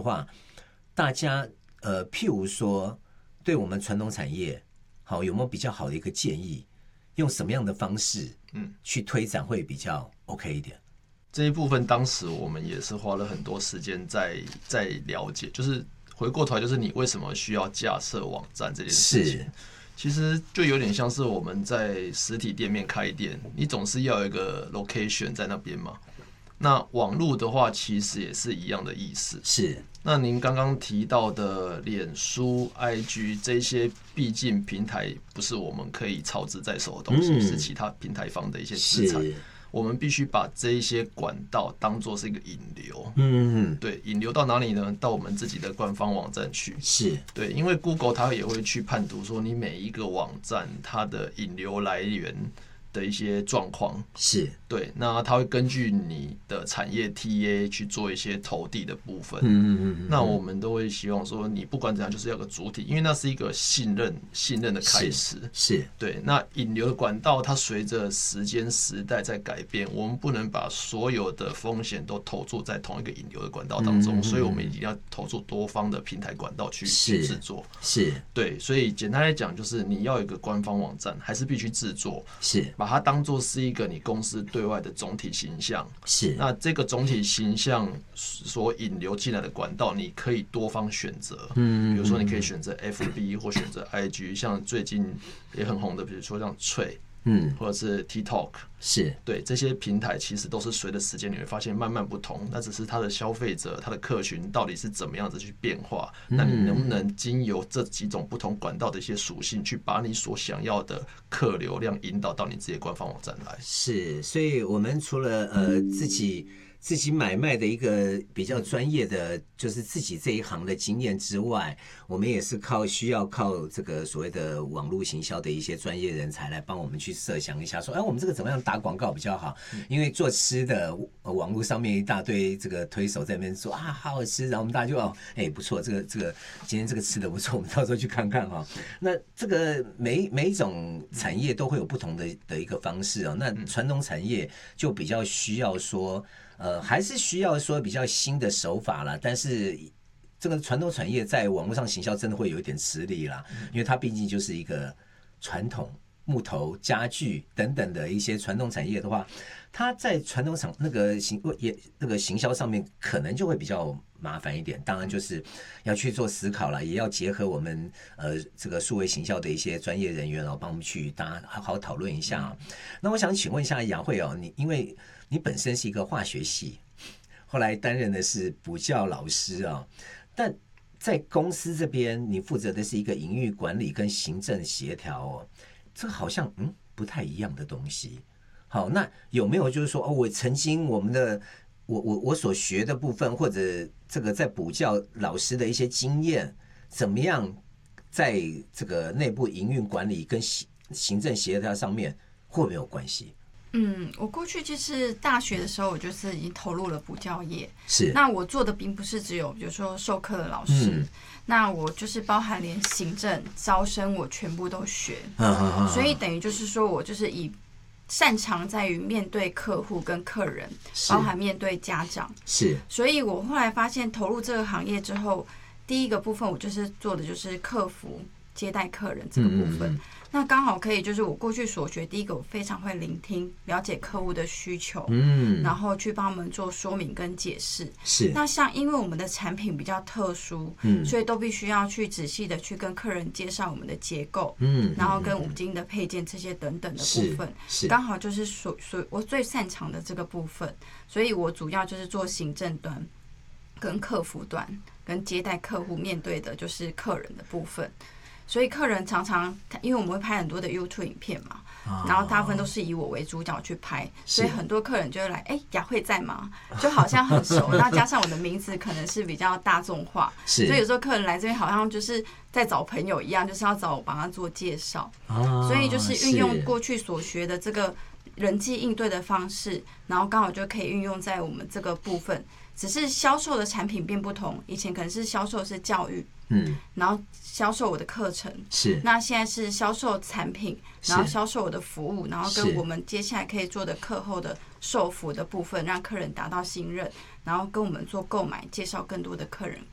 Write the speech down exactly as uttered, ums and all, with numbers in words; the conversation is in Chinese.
话，大家呃，譬如说，对我们传统产业，好有没有比较好的一个建议？用什么样的方式，嗯，去推展会比较 OK 一点？ 这一部分当时我们也是花了很多时间在在了解，就是回过头来，就是你为什么需要架设网站这件事情。其实就有点像是我们在实体店面开店，你总是要有一个 location 在那边嘛。那网络的话，其实也是一样的意思。 是。 那您刚刚提到的脸书、I G 这些，毕竟平台不是我们可以操之在手的东西，嗯、是其他平台方的一些资产。我们必须把这一些管道当作是一个引流，嗯，对，引流到哪里呢？到我们自己的官方网站去， 是对，因为 Google 它也会去判读说你每一个网站它的引流来源的一些状况， 是对，那它会根据你的产业 T A 去做一些投递的部分，嗯嗯嗯，那我们都会希望说，你不管怎样，就是要个主体，因为那是一个信任信任的开始， 是, 是对。那引流的管道，它随着时间时代在改变，我们不能把所有的风险都投注在同一个引流的管道当中，嗯嗯嗯，所以我们一定要投注多方的平台管道去去制作， 是对。所以简单来讲，就是你要有一个官方网站，还是必须制作， 是把它当作是一个你公司对外的总体形象， 是。 那这个总体形象所引流进来的管道，你可以多方选择，嗯，比如说你可以选择 F B 或选择 I G， 像最近也很红的，比如说像脆。嗯，或者是 TikTok， 是对这些平台，其实都是随着时间你会发现慢慢不同，那只是它的消费者、它的客群到底是怎么样子去变化。嗯、那你能不能经由这几种不同管道的一些属性，去把你所想要的客流量引导到你自己的官方网站来？ 是，所以我们除了呃自己。自己买卖的一个比较专业的，就是自己这一行的经验之外，我们也是靠需要靠这个所谓的网络行销的一些专业人才来帮我们去设想一下，说，哎，我们这个怎么样打广告比较好？因为做吃的，网络上面一大堆这个推手在那边说啊，好好吃，然后我们大家就哦，哎，不错，这个这个今天这个吃的不错，我们到时候去看看哈。那这个每每一种产业都会有不同的的一个方式啊。那传统产业就比较需要说。呃，还是需要说比较新的手法啦，但是这个传统产业在网络上行销真的会有一点吃力啦，因为它毕竟就是一个传统木头、家具等等的一些传统产业的话，它在传统厂那个行也那个行销上面可能就会比较麻烦一点。当然就是要去做思考了，也要结合我们呃这个数位行销的一些专业人员哦，帮我们去大家好好讨论一下啊。那我想请问一下雅慧哦，你因为你本身是一个化学系，后来担任的是补教老师啊，但在公司这边，你负责的是一个营运管理跟行政协调哦，这好像嗯不太一样的东西。好，那有没有就是说哦，我曾经我们的我我我所学的部分，或者这个在补教老师的一些经验，怎么样在这个内部营运管理跟行行政协调上面会不会有关系？ 嗯，我过去就是大学的时候，我就是已经投入了补教业。 是， 那我做的并不是只有比如说授课的老师，嗯、那我就是包含连行政、招生，我全部都学。啊啊啊所以等于就是说我就是以擅长在于面对客户跟客人，包含面对家长。 是， 所以我后来发现投入这个行业之后，第一个部分我就是做的就是客服。接待客人这个部分，嗯、那刚好可以就是我过去所学，第一个我非常会聆听，了解客户的需求，嗯，然后去帮他们做说明跟解释。 是。 那像因为我们的产品比较特殊，嗯，所以都必须要去仔细的去跟客人介绍我们的结构，嗯，然后跟五金的配件这些等等的部分，是刚好就是所所我最擅长的这个部分，所以我主要就是做行政端、跟客服端、跟接待客户面对的就是客人的部分。所以客人常常，因为我们会拍很多的 YouTube 影片嘛，然后大部分都是以我为主角去拍，所以很多客人就会来，哎，雅慧在吗？就好像很熟，那加上我的名字可能是比较大众化，所以有时候客人来这边好像就是在找朋友一样，就是要找我帮他做介绍，所以就是运用过去所学的这个人际应对的方式，然后刚好就可以运用在我们这个部分。只是销售的产品变不同，以前可能是销售是教育，嗯，然后销售我的课程， 是， 那现在是销售产品，然后销售我的服务，然后跟我们接下来可以做的课后的售服的部分，让客人达到信任，然后跟我们做购买，介绍更多的客人